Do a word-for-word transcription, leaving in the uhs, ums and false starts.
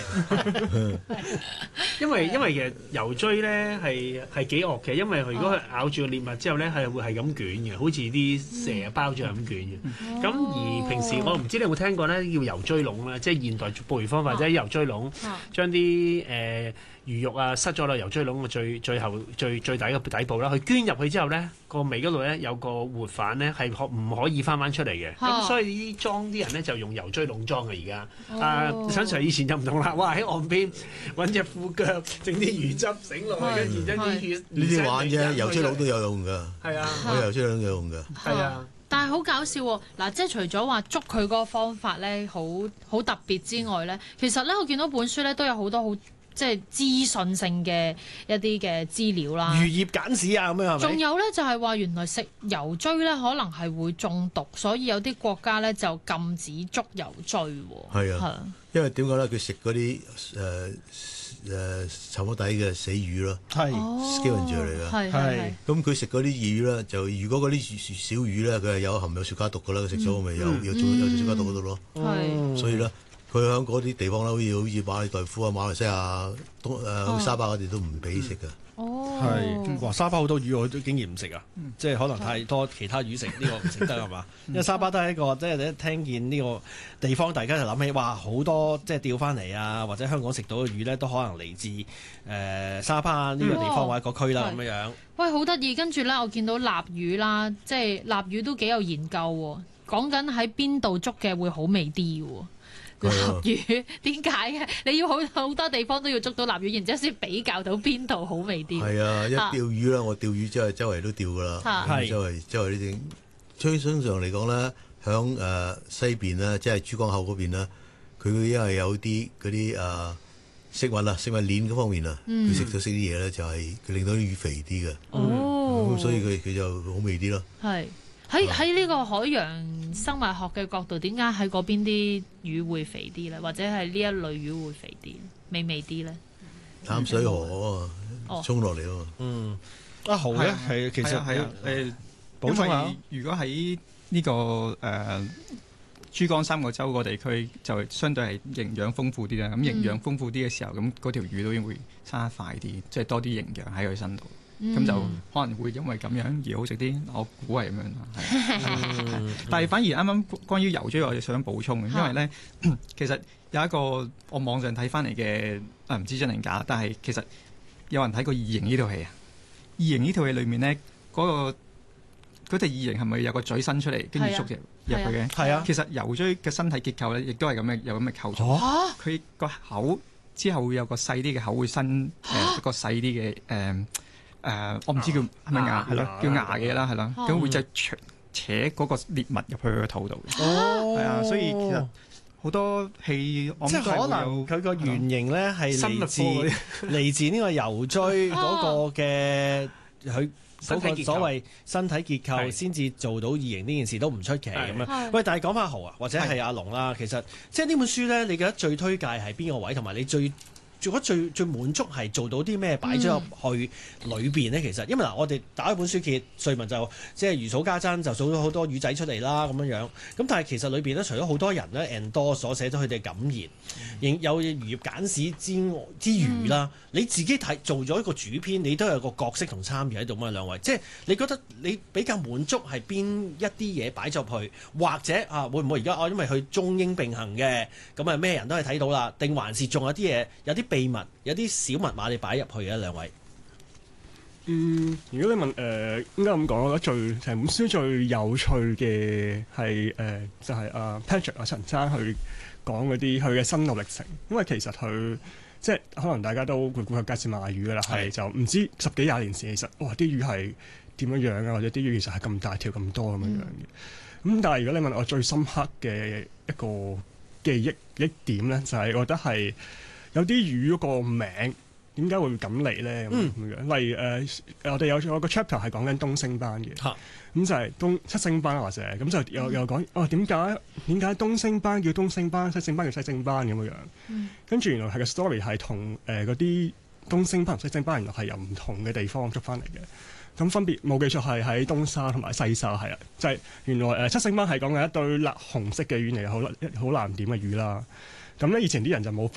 因為因為其實油錐咧係係幾惡嘅，因為佢如果佢咬住個獵物之後咧係會係咁捲嘅，好似啲蛇包住係咁捲嘅。咁、嗯、而平時我唔知你有冇聽過咧叫油錐籠啦，即係現代捕魚方法，即係油錐籠將啲誒魚肉啊塞咗落油錐籠嘅最最後最最底嘅底部啦，佢捐入去之後咧個尾嗰度咧有個活瓣咧係可唔可以翻翻出嚟嘅？咁、啊、所以啲裝啲人咧就用油錐籠裝嘅而家。哦、啊，沈 Sir 以前就唔同啦，哇喺岸邊揾隻褲腳整啲魚汁整落去，跟住將啲魚呢啲玩啫，油錐籠都有用㗎。 係啊， 我油錐籠有用㗎。 係啊。 但係好搞笑喎！嗱，即係除咗話捉佢嗰個方法咧，好好特別之外咧，其實咧我見到本書咧都有好多好即係資訊性嘅一啲嘅資料啦。 漁業簡史啊，咁樣係咪？ 仲有咧就係話原來食油錐咧可能係會中毒，所以有啲國家咧就禁止捉油錐喎。 係啊，啊因為點解咧？佢食嗰啲誒誒沉咗底嘅死魚咯，係 scavenger 嚟㗎。係係。咁佢食嗰啲魚咧，就如果嗰啲小魚咧，佢係有含有雪茄毒㗎啦，佢食咗咪有有做有雪茄毒嗰度咯。係。所以咧。佢喺嗰啲地方咧，好似好似馬爾代夫啊、馬來西亞、東誒沙巴嗰啲都唔俾食㗎。 哦， 係，哇！沙巴好多魚我都竟然唔食啊，嗯、即係可能太多其他魚食，呢個唔食得係嘛？因為沙巴都係一個，即係你一聽見呢個地方，大家就諗起哇，好多即係釣翻嚟啊，或者香港食到嘅魚咧，都可能嚟自誒、呃、沙巴呢個地方或者個區啦咁樣樣。喂，好得意！跟住咧，我見到臘魚啦，即係臘魚都幾有研究喎，講緊喺邊度捉嘅會好味啲喎。臘魚點解嘅？你要好好多地方都要捉到臘魚，然之後先比較到邊度好味啲。係啊，一釣魚啦，我釣魚周圍周圍都釣噶啦，周圍周圍呢啲。吹通常嚟講咧，響誒西邊咧，即係珠江口嗰邊咧，佢因為有啲嗰啲誒食物啊、食物鏈嗰方面啊，佢食咗食啲嘢咧，就係佢令到啲魚肥啲嘅。哦，咁所以佢佢就好味啲咯。係。喺喺呢個海洋生物學嘅角度，點解喺嗰邊啲魚會肥啲咧？或者係呢一類魚會肥啲、美味啲咧？淡水河啊，衝落嚟啊嘛。嗯，啊蠔咧係其實係誒補充下，如果喺呢個誒珠江三角洲個地區，就相對係營養豐富啲啦。咁營養豐富啲嘅時候，咁嗰條魚都會生得快啲，即係多啲營養喺佢身度。咁、嗯、就可能會因為咁樣而好食啲，我估係咁樣啦。嗯、但係反而啱啱關於油錐，我就想補充嘅，因為咧、嗯、其實有一個我網上睇翻嚟嘅，啊唔知真定假，但係其實有人睇過異形呢套戲啊。異形呢套戲裏面咧，嗰、嗰個嗰隻異形係咪有個嘴伸出嚟，跟住縮入入去嘅？係啊。其實油錐嘅身體結構咧，亦都係咁嘅，有咁嘅構造。佢個、啊、口之後會有個細啲嘅口會伸，誒、呃、一個細啲嘅誒。呃誒、呃，我唔知叫係咪牙，係咯，叫牙嘅啦，係啦，咁、嗯、會就扯扯嗰個獵物入去佢個肚度嘅，係啊，所以其實好多戲，即係可能佢個原型咧係嚟自嚟自呢個油錐嗰個嘅佢嗰個所謂身體結構，先至做到異形呢件事都唔出奇咁樣。喂，但係講翻豪啊，或者係阿龍啦，其實即係呢本書咧，你覺得最推介係邊個位，同埋你最？做咗最最滿足係做到啲咩擺咗入去裏邊咧？其實因為嗱，我哋打開本書揭，瑞文就即係如數家珍，就數咗好多魚仔出嚟啦咁樣樣。咁但係其實裏邊咧，除咗好多人咧 endorse 所寫咗佢哋感言，亦有漁業簡史之外之餘啦，嗯、你自己睇做咗一個主編，你都有個角色同參與喺度嘛？兩位，即係你覺得你比較滿足係邊一啲嘢擺咗入去，或者啊會唔會而家哦因為佢中英並行嘅，咁啊咩人都係睇到啦，定還是仲有啲嘢有啲秘密有啲小密碼你擺入去嘅兩位？ 嗯，如果你問誒、呃、應該咁講，我覺得最成本書最有趣嘅係誒就係、是、阿、呃、Patrick 阿陳生去講嗰啲佢嘅心路歷程，因為其實佢即係可能大家都會顧客介紹賣魚㗎啦，係就唔知十幾廿年前其實哇啲魚係點樣樣啊，或者啲魚其實係咁大條咁多咁樣樣嘅。咁、嗯、但係如果你問我最深刻嘅一個記憶一點咧，就係、是、我覺得係。有啲魚嗰個名點解會咁嚟咧？咁樣、嗯，例如誒、呃，我哋有有個 chapter 係講緊東星斑嘅，咁、啊、就係東七星斑或者咁就又又講哦點解點解東星斑叫東星斑，西星斑叫西星斑咁樣樣？跟住、嗯、原來係個 story 係同誒嗰啲東星斑同西星斑原來係由唔同嘅地方捉翻嚟嘅。咁分別冇記錯係喺東沙同埋西沙係啊，就係、是、原來誒、呃、七星斑係講緊一對辣紅色嘅魚嚟，好好藍點嘅魚啦。咁咧以前啲人就冇